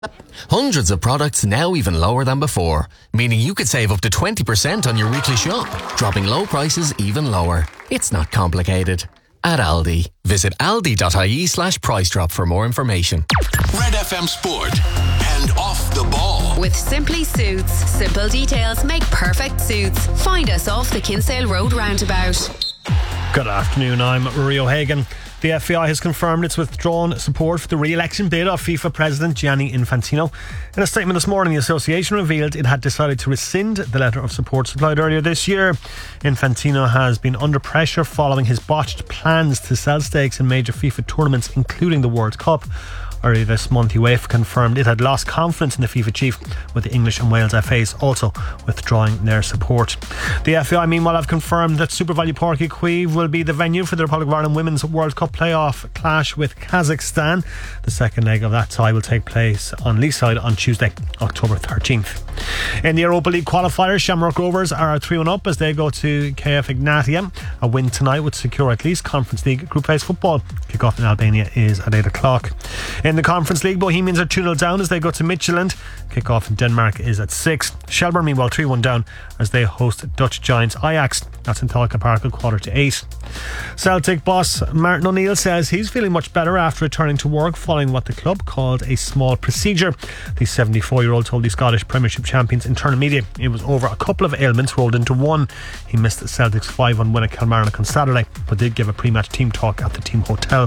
Hundreds of products now even lower than before, meaning you could save up to 20% on your weekly shop, dropping low prices even lower. It's not complicated. At Aldi. Visit aldi.ie/price drop for more information. Red FM Sport and Off the Ball. With Simply Suits. Simple details make perfect suits. Find us off the Kinsale Road roundabout. Good afternoon, I'm Rory O'Hagan. The FAI has confirmed its withdrawn support for the re-election bid of FIFA President Gianni Infantino. In a statement this morning, the association revealed it had decided to rescind the letter of support supplied earlier this year. Infantino has been under pressure following his botched plans to sell stakes in major FIFA tournaments, including the World Cup. Earlier this month, UEFA confirmed it had lost confidence in the FIFA chief, with the English and Wales FAs also withdrawing their support. The FAI, meanwhile, have confirmed that SuperValu Páirc Uí Chaoimh will be the venue for the Republic of Ireland Women's World Cup playoff clash with Kazakhstan. The second leg of that tie will take place on Leeside on Tuesday, October 13th. In the Europa League qualifiers, Shamrock Rovers are 3-1 up as they go to KF Ignatia. A win tonight would secure at least Conference League group phase football. Kick-off in Albania is at 8 o'clock. In the Conference League, Bohemians are 2-0 down as they go to Midtjylland. Kick-off in Denmark is at 6. Shelbourne, meanwhile, 3-1 down as they host Dutch giants Ajax. That's in Tolka Park at 7:45. Celtic boss Martin O'Neill says he's feeling much better after returning to work following what the club called a small procedure. The 74-year-old told the Scottish Premiership champions internal media it was over a couple of ailments rolled into one. He missed Celtic's 5-1 win at Kilmarnock on Saturday, but did give a pre-match team talk at the team hotel.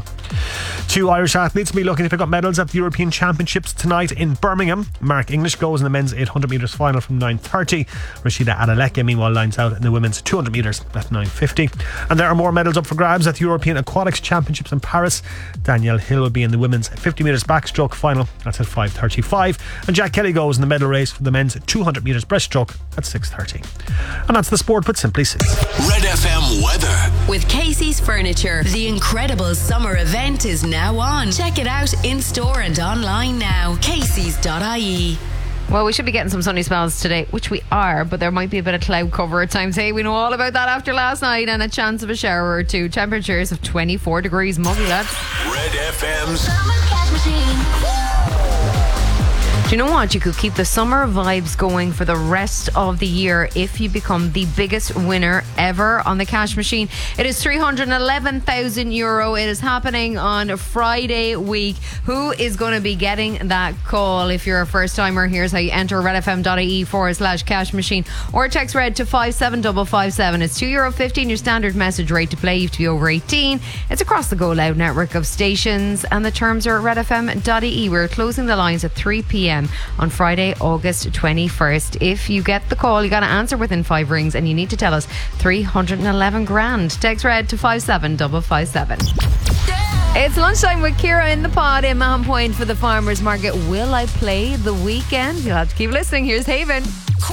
2 Irish athletes will be looking to pick up medals at the European Championships tonight in Birmingham. Mark English goes in the men's 800 metres final from 9:30. Rashida Adaleke meanwhile lines out in the women's 200 metres at 9:50. And there are more medals up for grabs at the European Aquatics Championships in Paris. Danielle Hill will be in the women's 50 metres backstroke final. That's at 5:35. And Jack Kelly goes in the medal race for the men's 200 metres breaststroke at 6:30. And that's the sport with Simply Suits. Red FM weather. With Casey's Furniture, the incredible summer event is now on. Check it out in store and online now. Casey's.ie. Well, we should be getting some sunny spells today, which we are, but there might be a bit of cloud cover at times. Hey, we know all about that after last night, and a chance of a shower or two. Temperatures of 24 degrees, muggy lads. Red FM's Do you know what? You could keep the summer vibes going for the rest of the year if you become the biggest winner ever on the cash machine. It is €311,000. It is happening on Friday week. Who is going to be getting that call? If you're a first timer, here's how you enter: redfm.ie/cash machine or text red to 57557. It's €2.50 your standard message rate to play. You have to be over 18. It's across the Go Loud network of stations, and the terms are at redfm.ie. We're closing the lines at 3 p.m. on Friday, August 21st. If you get the call, you got to answer within 5 rings, and you need to tell us 311 grand. Text red to 57557. It's lunchtime with Ciara in the pod in Mahon Point for the farmers market. Will I play the weekend? You'll have to keep listening. Here's Haven.